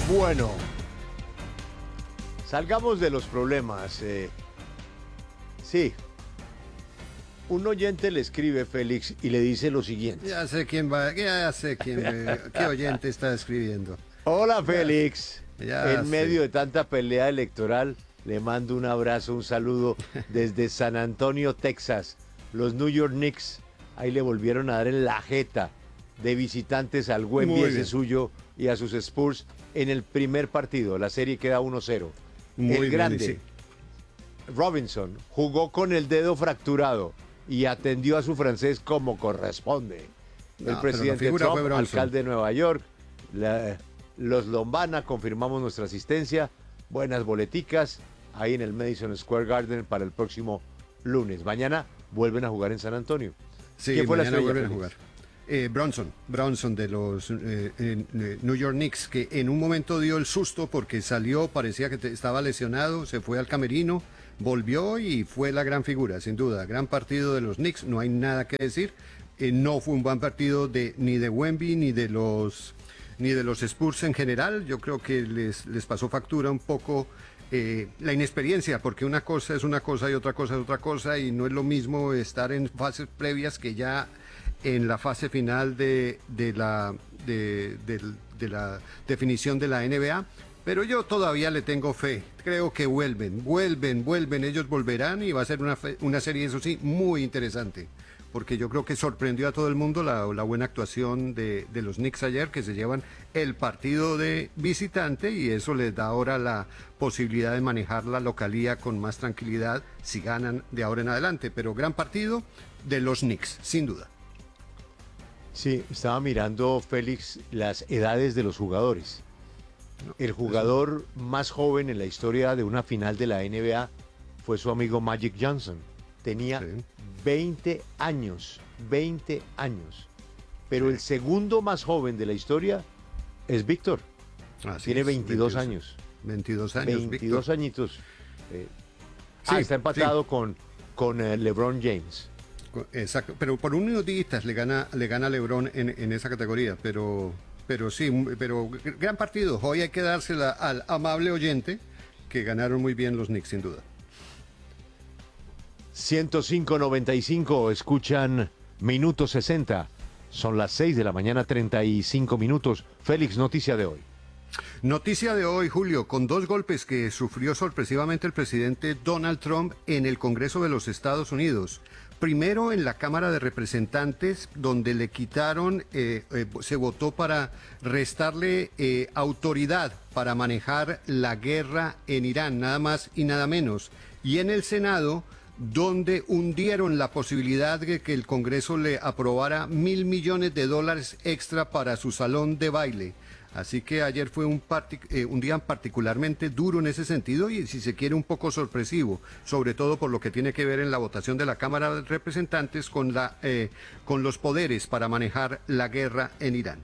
Bueno, salgamos de los problemas. Sí, un oyente le escribe, Félix, y le dice lo siguiente. Ya sé qué oyente está escribiendo. Hola, Félix. Ya En sé. medio de tanta pelea electoral, le mando un abrazo, un saludo desde San Antonio, Texas. Los New York Knicks, ahí le volvieron a dar en la jeta de visitantes al Wembley Muy ese bien. suyo y a sus Spurs en el primer partido. La serie queda 1-0. Muy El bien, grande, y sí. Robinson, jugó con el dedo fracturado y atendió a su francés como corresponde. El No, pero la presidente figura fue Trump, Bronson. alcalde de Nueva York, los Lombana, confirmamos nuestra asistencia, buenas boleticas, ahí en el Madison Square Garden para el próximo lunes. Mañana vuelven a jugar en San Antonio. Sí, ¿Quién fue la mañana estrella, vuelven a Félix? jugar. Bronson de los New York Knicks, que en un momento dio el susto porque salió, parecía que estaba lesionado, se fue al camerino, volvió y fue la gran figura, sin duda. Gran partido de los Knicks, no hay nada que decir. No fue un buen partido ni de Wemby ni de los Spurs en general. Yo creo que les pasó factura un poco la inexperiencia, porque una cosa es una cosa y otra cosa es otra cosa, y no es lo mismo estar en fases previas que ya en la fase final de la definición de la NBA. Pero yo todavía le tengo fe. Creo que vuelven. Ellos volverán y va a ser una serie, eso sí, muy interesante. Porque yo creo que sorprendió a todo el mundo la buena actuación de los Knicks ayer, que se llevan el partido de visitante y eso les da ahora la posibilidad de manejar la localía con más tranquilidad si ganan de ahora en adelante. Pero gran partido de los Knicks, sin duda. Sí, estaba mirando, Félix, las edades de los jugadores. El jugador más joven en la historia de una final de la NBA fue su amigo Magic Johnson. Tenía Sí. 20 años, 20 años. Pero el segundo más joven de la historia es Víctor. Así Tiene es, 22 años. 22 años, 22 Víctor. añitos. Eh, Sí, está empatado con LeBron James. Exacto, pero por unos días le gana LeBron en esa categoría, pero sí, pero gran partido. Hoy hay que dársela al amable oyente que ganaron muy bien los Knicks, sin duda. 105.95, escuchan Minuto 60. Son las 6 de la mañana, 35 minutos. Félix, noticia de hoy. Noticia de hoy, Julio, con dos golpes que sufrió sorpresivamente el presidente Donald Trump en el Congreso de los Estados Unidos. Primero en la Cámara de Representantes, donde le quitaron, se votó para restarle autoridad para manejar la guerra en Irán, nada más y nada menos. Y en el Senado, donde hundieron la posibilidad de que el Congreso le aprobara $1.000 millones extra para su salón de baile. Así que ayer fue un día particularmente duro en ese sentido y, si se quiere, un poco sorpresivo, sobre todo por lo que tiene que ver en la votación de la Cámara de Representantes con los poderes para manejar la guerra en Irán.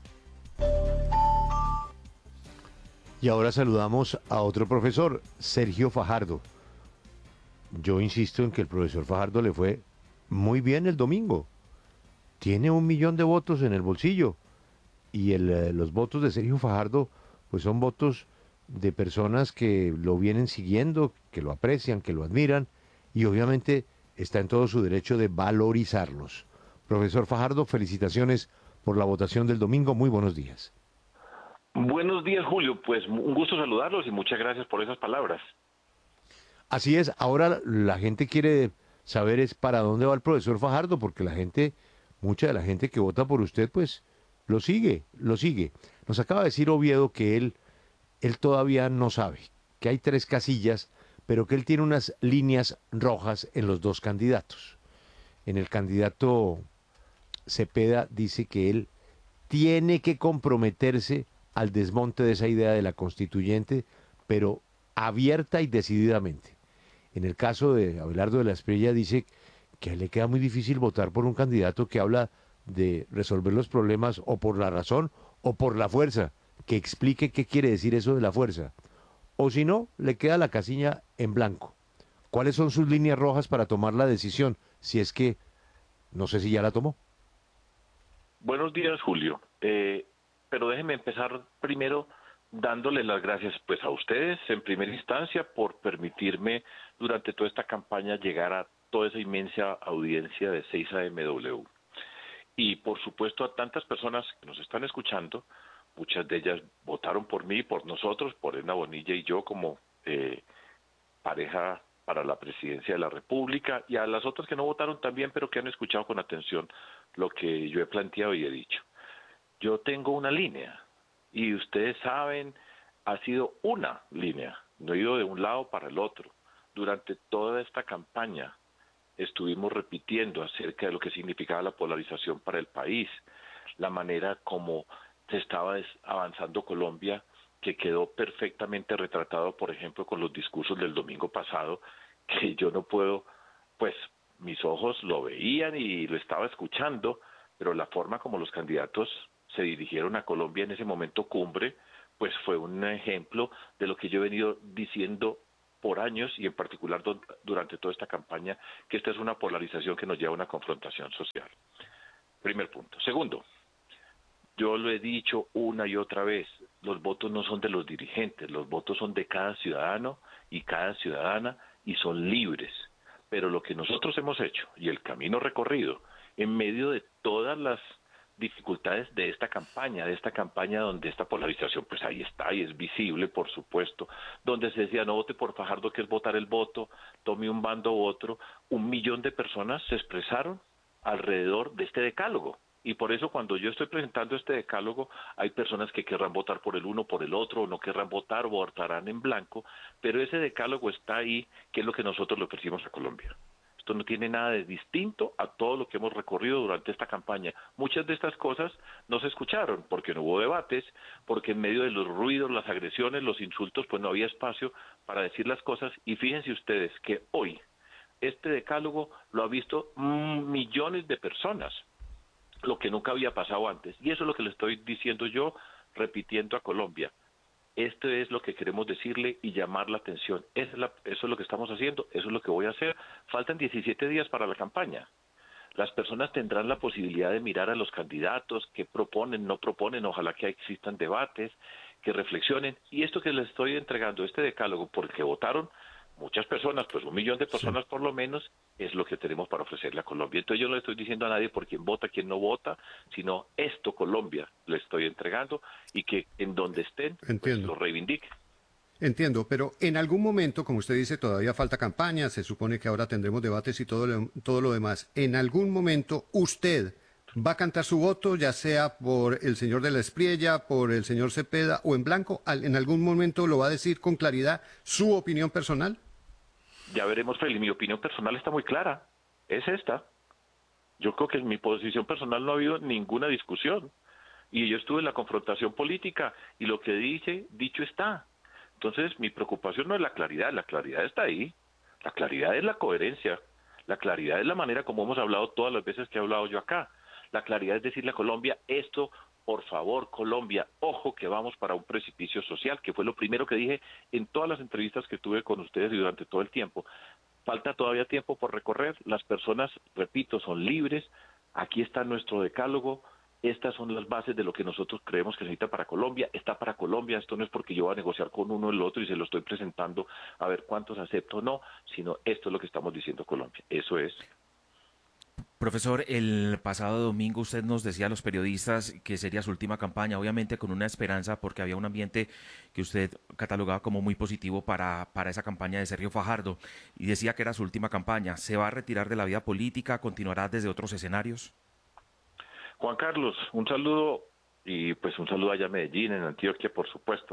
Y ahora saludamos a otro profesor, Sergio Fajardo. Yo insisto en que el profesor Fajardo le fue muy bien el domingo. Tiene 1 millón de votos en el bolsillo. Y los votos de Sergio Fajardo, pues son votos de personas que lo vienen siguiendo, que lo aprecian, que lo admiran, y obviamente está en todo su derecho de valorizarlos. Profesor Fajardo, felicitaciones por la votación del domingo. Muy buenos días. Buenos días, Julio. Pues un gusto saludarlos y muchas gracias por esas palabras. Así es, ahora la gente quiere saber es para dónde va el profesor Fajardo, porque mucha de la gente que vota por usted, pues lo sigue, lo sigue. Nos acaba de decir Oviedo que él todavía no sabe, que hay 3 casillas, pero que él tiene unas líneas rojas en los 2 candidatos. En el candidato Cepeda dice que él tiene que comprometerse al desmonte de esa idea de la constituyente, pero abierta y decididamente. En el caso de Abelardo de la Espriella dice que a él le queda muy difícil votar por un candidato que habla de resolver los problemas o por la razón o por la fuerza, que explique qué quiere decir eso de la fuerza. O si no, le queda la casilla en blanco. ¿Cuáles son sus líneas rojas para tomar la decisión? Si es que, no sé si ya la tomó. Buenos días, Julio. Pero déjeme empezar primero dándole las gracias pues a ustedes en primera instancia por permitirme durante toda esta campaña llegar a toda esa inmensa audiencia de 6 AMW. Y por supuesto a tantas personas que nos están escuchando, muchas de ellas votaron por mí, por nosotros, por Edna Bonilla y yo como pareja para la presidencia de la República, y a las otras que no votaron también, pero que han escuchado con atención lo que yo he planteado y he dicho. Yo tengo una línea, y ustedes saben, ha sido una línea, no he ido de un lado para el otro. Durante toda esta campaña estuvimos repitiendo acerca de lo que significaba la polarización para el país, la manera como se estaba avanzando Colombia, que quedó perfectamente retratado, por ejemplo, con los discursos del domingo pasado, que yo no puedo, pues mis ojos lo veían y lo estaba escuchando, pero la forma como los candidatos se dirigieron a Colombia en ese momento cumbre, pues fue un ejemplo de lo que yo he venido diciendo por años y en particular durante toda esta campaña, que esta es una polarización que nos lleva a una confrontación social. Primer punto. Segundo, yo lo he dicho una y otra vez, los votos no son de los dirigentes, los votos son de cada ciudadano y cada ciudadana y son libres. Pero lo que nosotros hemos hecho y el camino recorrido en medio de todas las dificultades de esta campaña donde esta polarización pues ahí está y es visible, por supuesto, donde se decía no vote por Fajardo, que es votar el voto, tome un bando u otro, 1 millón de personas se expresaron alrededor de este decálogo. Y por eso cuando yo estoy presentando este decálogo, hay personas que querrán votar por el uno, por el otro, o no querrán votar, o votarán en blanco, pero ese decálogo está ahí, que es lo que nosotros le ofrecimos a Colombia. Esto no tiene nada de distinto a todo lo que hemos recorrido durante esta campaña. Muchas de estas cosas no se escucharon, porque no hubo debates, porque en medio de los ruidos, las agresiones, los insultos, pues no había espacio para decir las cosas, y fíjense ustedes que hoy este decálogo lo ha visto millones de personas, lo que nunca había pasado antes. Y eso es lo que le estoy diciendo yo, repitiendo a Colombia. Esto es lo que queremos decirle y llamar la atención. Eso es lo que estamos haciendo, eso es lo que voy a hacer. Faltan 17 días para la campaña. Las personas tendrán la posibilidad de mirar a los candidatos, que proponen, no proponen, ojalá que existan debates, que reflexionen. Y esto que les estoy entregando, este decálogo, porque votaron muchas personas, pues 1 millón de personas por lo menos, es lo que tenemos para ofrecerle a Colombia. Entonces yo no le estoy diciendo a nadie por quién vota, quién no vota, sino esto Colombia le estoy entregando y que en donde estén, pues Entiendo. lo reivindique. Entiendo, pero en algún momento, como usted dice, todavía falta campaña, se supone que ahora tendremos debates y todo lo demás. En algún momento usted va a cantar su voto, ya sea por el señor de la Espriella, por el señor Cepeda o en blanco. ¿En algún momento lo va a decir con claridad su opinión personal? Ya veremos, Feli, mi opinión personal está muy clara, es esta. Yo creo que en mi posición personal no ha habido ninguna discusión. Y yo estuve en la confrontación política y lo que dicho está. Entonces, mi preocupación no es la claridad está ahí. La claridad es la coherencia. La claridad es la manera como hemos hablado todas las veces que he hablado yo acá. La claridad es decirle a Colombia, esto, por favor, Colombia, ojo que vamos para un precipicio social, que fue lo primero que dije en todas las entrevistas que tuve con ustedes y durante todo el tiempo. Falta todavía tiempo por recorrer, las personas, repito, son libres, aquí está nuestro decálogo, estas son las bases de lo que nosotros creemos que necesita para Colombia, está para Colombia, esto no es porque yo voy a negociar con uno o el otro y se lo estoy presentando a ver cuántos acepto o no, sino esto es lo que estamos diciendo Colombia, eso es. Profesor, el pasado domingo usted nos decía a los periodistas que sería su última campaña, obviamente con una esperanza porque había un ambiente que usted catalogaba como muy positivo para esa campaña de Sergio Fajardo y decía que era su última campaña. ¿Se va a retirar de la vida política? ¿Continuará desde otros escenarios? Juan Carlos, un saludo y pues un saludo allá a Medellín, en Antioquia, por supuesto.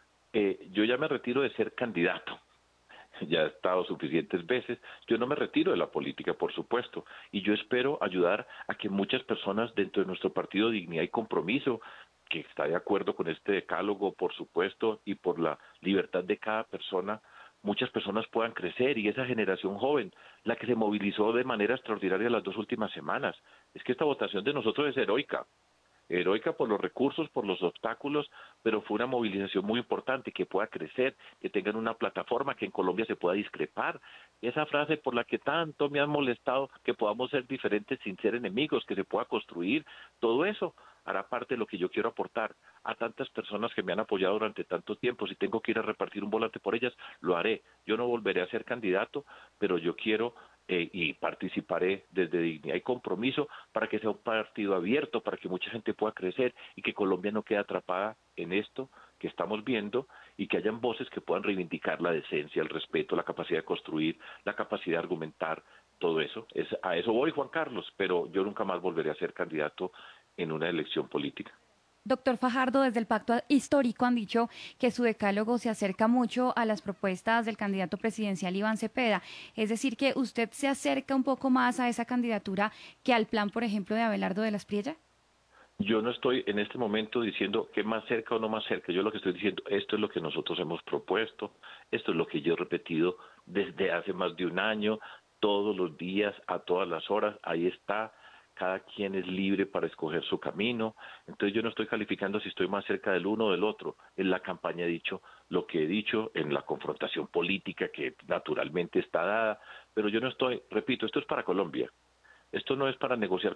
Yo ya me retiro de ser candidato. Ya he estado suficientes veces, yo no me retiro de la política, por supuesto, y yo espero ayudar a que muchas personas dentro de nuestro partido Dignidad y Compromiso, que está de acuerdo con este decálogo, por supuesto, y por la libertad de cada persona, muchas personas puedan crecer, y esa generación joven, la que se movilizó de manera extraordinaria las 2 últimas semanas, es que esta votación de nosotros es heroica por los recursos, por los obstáculos, pero fue una movilización muy importante, que pueda crecer, que tengan una plataforma, que en Colombia se pueda discrepar. Esa frase por la que tanto me han molestado, que podamos ser diferentes sin ser enemigos, que se pueda construir, todo eso hará parte de lo que yo quiero aportar a tantas personas que me han apoyado durante tanto tiempo. Si tengo que ir a repartir un volante por ellas, lo haré. Yo no volveré a ser candidato, pero yo quiero y participaré desde dignidad y compromiso para que sea un partido abierto, para que mucha gente pueda crecer y que Colombia no quede atrapada en esto que estamos viendo y que hayan voces que puedan reivindicar la decencia, el respeto, la capacidad de construir, la capacidad de argumentar, todo eso. A eso voy, Juan Carlos, pero yo nunca más volveré a ser candidato en una elección política. Doctor Fajardo, desde el Pacto Histórico han dicho que su decálogo se acerca mucho a las propuestas del candidato presidencial Iván Cepeda. Es decir, que usted se acerca un poco más a esa candidatura que al plan, por ejemplo, de Abelardo de la Espriella. Yo no estoy en este momento diciendo que más cerca o no más cerca. Yo lo que estoy diciendo, esto es lo que nosotros hemos propuesto, esto es lo que yo he repetido desde hace más de un año, todos los días, a todas las horas, ahí está. Cada quien es libre para escoger su camino, entonces yo no estoy calificando si estoy más cerca del uno o del otro. En la campaña he dicho lo que he dicho, en la confrontación política que naturalmente está dada, pero yo no estoy, repito, esto es para Colombia, esto no es para negociar